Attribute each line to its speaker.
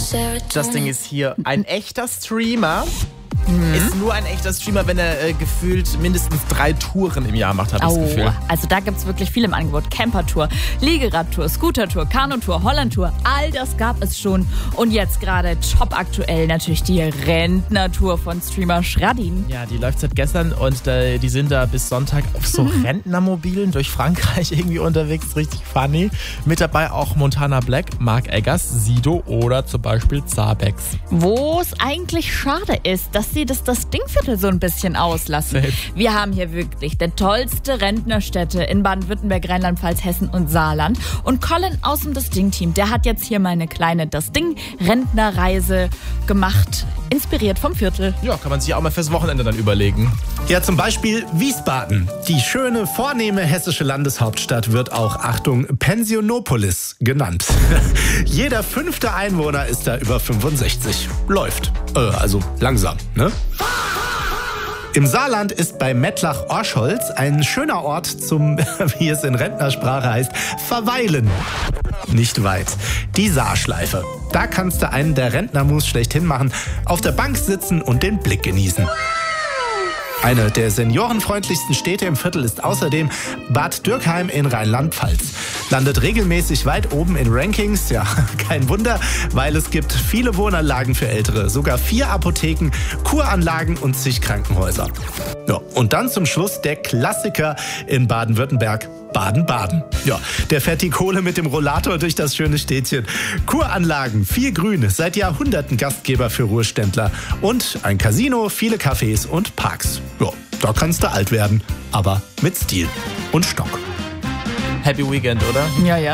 Speaker 1: Das Ding ist hier ein echter Streamer. Ist nur ein echter Streamer, wenn er gefühlt mindestens 3 Touren im Jahr macht, habe ich das Gefühl.
Speaker 2: Also da gibt es wirklich viel im Angebot. Campertour, Liegeradtour, Scootertour, Kanutour, Hollandtour, all das gab es schon. Und jetzt gerade top aktuell natürlich die Rentnertour von Streamer Schradin.
Speaker 1: Ja, die läuft seit gestern und die sind da bis Sonntag auf so Rentnermobilen durch Frankreich irgendwie unterwegs. Richtig funny. Mit dabei auch Montana Black, Mark Eggers, Sido oder zum Beispiel Zabex.
Speaker 2: Wo es eigentlich schade ist, dass sie das Dingviertel so ein bisschen auslassen. Wir haben hier wirklich die tollste Rentnerstädte in Baden-Württemberg, Rheinland-Pfalz, Hessen und Saarland. Und Colin aus dem Das Ding-Team, der hat jetzt hier mal eine kleine Das Ding-Rentnerreise gemacht, inspiriert vom Viertel.
Speaker 1: Ja, kann man sich auch mal fürs Wochenende dann überlegen.
Speaker 3: Ja, zum Beispiel Wiesbaden. Die schöne, vornehme hessische Landeshauptstadt wird auch, Achtung, Pensionopolis genannt. Jeder 5. Einwohner ist da über 65. Läuft. Also langsam, ne? Im Saarland ist bei Mettlach-Orscholz ein schöner Ort zum, wie es in Rentnersprache heißt, Verweilen. Nicht weit. Die Saarschleife. Da kannst du einen der Rentnermus schlechthin machen, auf der Bank sitzen und den Blick genießen. Eine der seniorenfreundlichsten Städte im Viertel ist außerdem Bad Dürkheim in Rheinland-Pfalz. Landet regelmäßig weit oben in Rankings. Ja, kein Wunder, weil es gibt viele Wohnanlagen für Ältere, sogar 4 Apotheken, Kuranlagen und zig Krankenhäuser. Ja, und dann zum Schluss der Klassiker in Baden-Württemberg. Baden-Baden. Ja, der fährt die Kohle mit dem Rollator durch das schöne Städtchen. Kuranlagen, viel Grün, seit Jahrhunderten Gastgeber für Ruheständler. Und ein Casino, viele Cafés und Parks. Ja, da kannst du alt werden, aber mit Stil und Stock.
Speaker 1: Happy Weekend, oder?
Speaker 2: Ja.